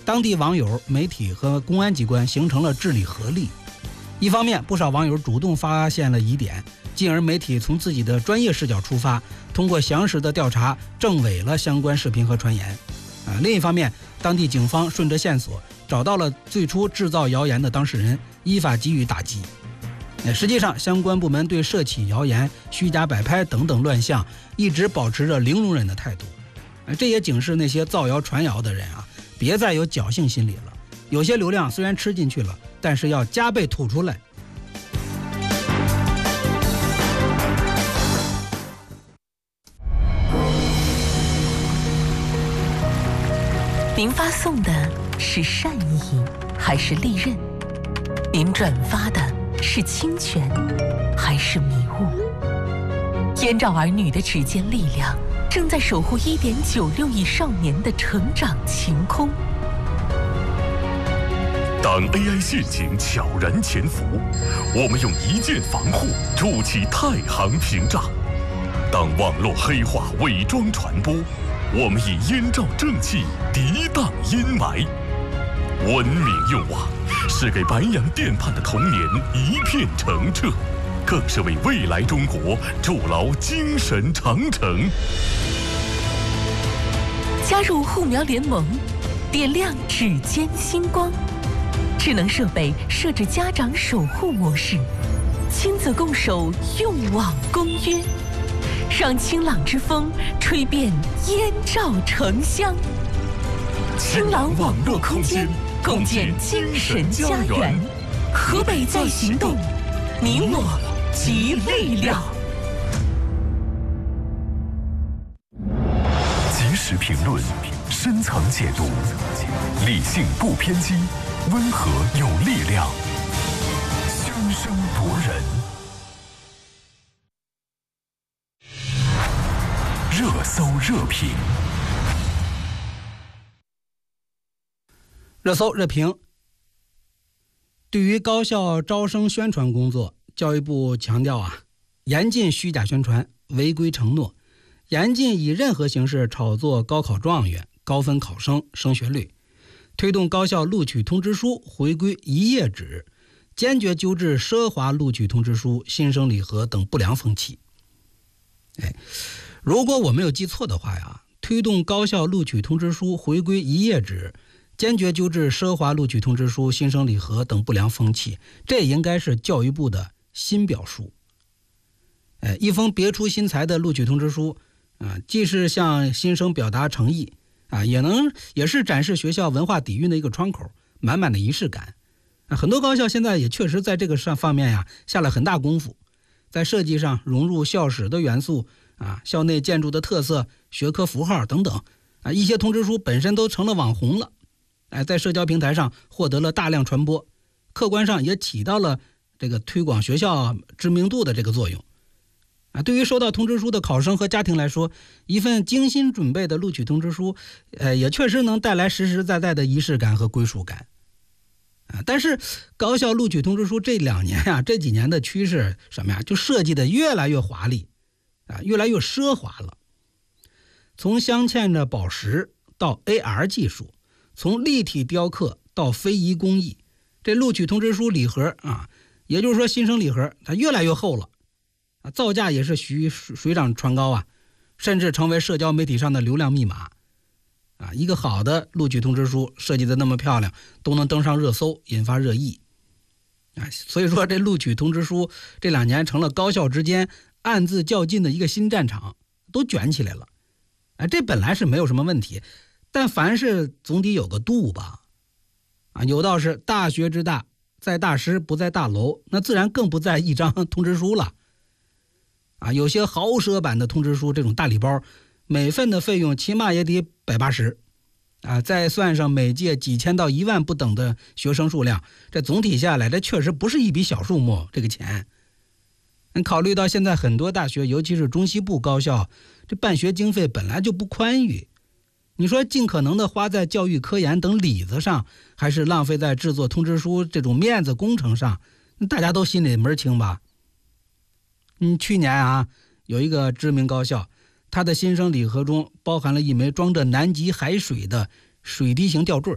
当地网友、媒体和公安机关形成了治理合力。一方面，不少网友主动发现了疑点，进而媒体从自己的专业视角出发，通过详实的调查证伪了相关视频和传言。另一方面，当地警方顺着线索找到了最初制造谣言的当事人，依法给予打击。实际上，相关部门对涉起谣言、虚假摆拍等等乱象一直保持着零容忍的态度。这也警示那些造谣传谣的人别再有侥幸心理了。有些流量虽然吃进去了，但是要加倍吐出来。 您发送的是善意还是利刃？您转发的是侵权还是迷雾？燕赵儿女的指尖力量正在守护1.96亿少年的成长晴空。 当 AI 陷阱悄然潜伏，我们用一键防护筑起太行屏障；当网络黑话伪装传播，我们以燕赵正气涤荡阴霾。文明用网是给白洋淀畔的童年一片澄澈，更是为未来中国筑牢精神长城。 加入护苗联盟，点亮指尖星光。智能设备设置家长守护模式，亲子共守用网公约，让清朗之风吹遍燕赵城乡。清朗网络空间，共建精神家园。河北在行动，你我集力量。 及时评论，深层解读，理性不偏激，温和有力量，声声夺人。热搜热评， 热搜热评。对于高校招生宣传工作，教育部强调严禁虚假宣传、违规承诺，严禁以任何形式炒作高考状元、高分考生、升学率，推动高校录取通知书回归一页纸，坚决纠治奢华录取通知书、新生礼盒等不良风气。如果我没有记错的话推动高校录取通知书回归一页纸，坚决纠治奢华录取通知书、新生礼盒等不良风气，这应该是教育部的新表述。一封别出心裁的录取通知书既是向新生表达诚意也是展示学校文化底蕴的一个窗口，满满的仪式感。很多高校现在也确实在这个方面下了很大功夫，在设计上融入校史的元素校内建筑的特色、学科符号等等一些通知书本身都成了网红了，在社交平台上获得了大量传播，客观上也起到了这个推广学校知名度的这个作用。对于收到通知书的考生和家庭来说，一份精心准备的录取通知书也确实能带来实实在在的仪式感和归属感。但是高校录取通知书这几年的趋势什么就设计的越来越华丽越来越奢华了。从镶嵌着宝石到 AR 技术，从立体雕刻到非遗工艺，这录取通知书礼盒也就是说新生礼盒它越来越厚了造价也是水涨船高甚至成为社交媒体上的流量密码一个好的录取通知书设计的那么漂亮，都能登上热搜，引发热议所以说这录取通知书这2年成了高校之间暗自较劲的一个新战场，都卷起来了这本来是没有什么问题，但凡事总得有个度吧有道是大学之大，在大师不在大楼，那自然更不在一张通知书了有些豪奢版的通知书，这种大礼包每份的费用起码也得180再算上每届几千到1万不等的学生数量，这总体下来这确实不是一笔小数目，这个钱考虑到现在很多大学尤其是中西部高校这办学经费本来就不宽裕，你说尽可能的花在教育科研等里子上，还是浪费在制作通知书这种面子工程上，大家都心里门清吧。去年有一个知名高校，它的新生礼盒中包含了一枚装着南极海水的水滴形吊坠